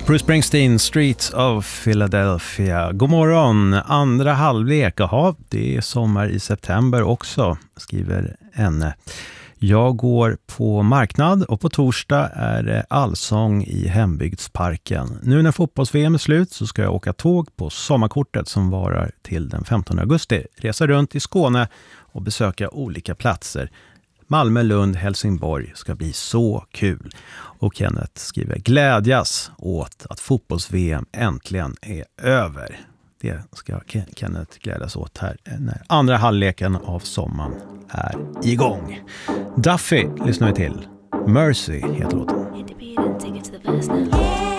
Bruce Springsteen, Streets of Philadelphia. God morgon, andra halvlek. Jaha, det är sommar i september också, skriver Enne. Jag går på marknad och på torsdag är det allsång i hembygdsparken. Nu när fotbolls-VM är slut så ska jag åka tåg på sommarkortet som varar till den 15 augusti. Resa runt i Skåne och besöka olika platser. Malmö, Lund, Helsingborg ska bli så kul. Och Kenneth skriver glädjas åt att fotbolls-VM äntligen är över. Det ska Kenneth glädjas åt här när andra halvleken av sommaren är igång. Duffy lyssnar vi till. Mercy heter låten. Hit the beat and take it to the verse now.